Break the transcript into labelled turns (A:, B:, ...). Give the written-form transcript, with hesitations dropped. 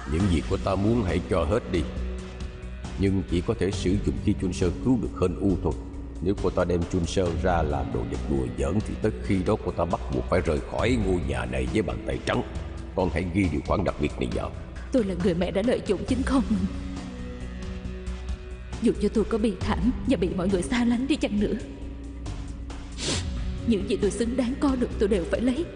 A: Những gì của ta muốn hãy cho hết đi. Nhưng chỉ có thể sử dụng khi Chun Sơ cứu được Hên U thôi. Nếu cô ta đem Chun Sơ ra làm đồ vật đùa giỡn thì tới khi đó cô ta bắt buộc phải rời khỏi ngôi nhà này với bàn tay trắng. Con hãy ghi điều khoản đặc biệt này vào.
B: Tôi là người mẹ đã lợi dụng chính con mình. Dù cho tôi có bị thảm và bị mọi người xa lánh đi chăng nữa, những gì tôi xứng đáng có được tôi đều phải lấy.